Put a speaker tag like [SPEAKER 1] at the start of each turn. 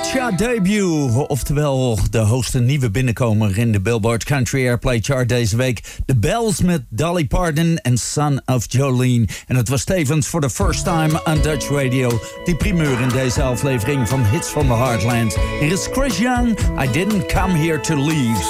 [SPEAKER 1] Chart debut, oftewel de hoogste nieuwe binnenkomer in de Billboard Country Airplay Chart deze week. The Bells met Dolly Parton en Son of Jolene. En het was tevens for the first time on Dutch Radio. Die primeur in deze aflevering van Hits from the Heartland. Hier is Chris Young, I Didn't Come Here to Leave.